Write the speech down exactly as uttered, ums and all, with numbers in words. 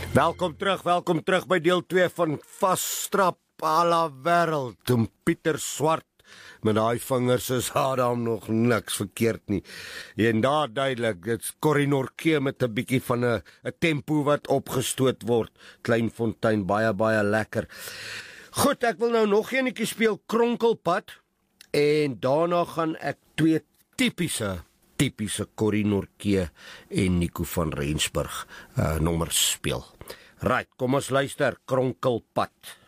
Welkom terug, welkom terug by deel twee van Vasstrap à la wêreld. Toen Pieter Swart met daai vingers is Adam nog niks verkeerd nie. En daar duidelik, dit's Corrie Norke met 'n bietjie van 'n 'n tempo wat opgestoot word. Kleinfontein, baie baie lekker. Goed, ek wil nou nog eenetjie speel, Kronkelpad. En daarna gaan ek twee tipiese tipiese Corrie Norke en Nico van Rensburg uh, nommers speel. Right, kom ons luister, Kronkelpad.